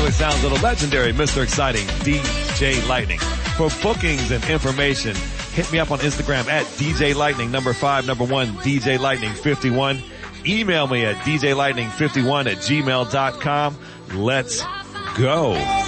the sounds of the legendary Mr. Exciting DJ Lightning. For bookings and information, hit me up on Instagram at DJ Lightning, 5, 1, DJ Lightning 51. Email me at djlightning51@gmail.com. Let's go.